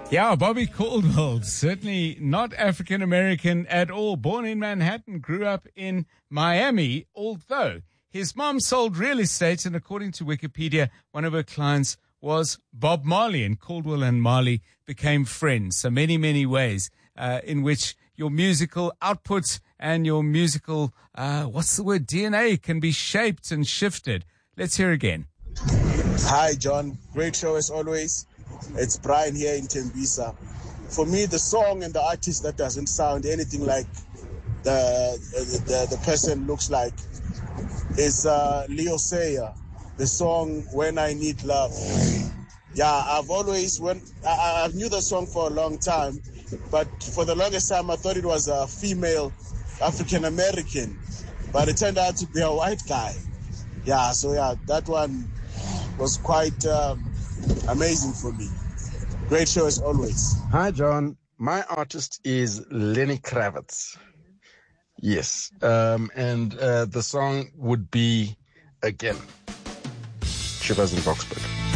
Yeah, Bobby Caldwell, certainly not African American at all. Born in Manhattan, grew up in Miami, although his mom sold real estate, and according to Wikipedia, one of her clients was Bob Marley, and Caldwell and Marley became friends. So many, many ways in which your musical output and your musical, DNA can be shaped and shifted. Let's hear again. Hi, John. Great show as always. It's Brian here in Tembisa. For me, the song and the artist that doesn't sound anything like the person looks like is Leo Sayer. The song "When I Need Love." Yeah, I knew the song for a long time, but for the longest time I thought it was a female African American, but it turned out to be a white guy. Yeah, so that one was quite amazing for me. Great show as always. Hi, John. My artist is Lenny Kravitz. Yes. And the song would be Again. Shivers in Boxburg.